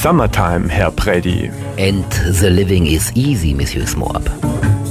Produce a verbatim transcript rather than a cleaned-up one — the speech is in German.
summertime, Herr Preddy. And the living is easy, Monsieur Smorp.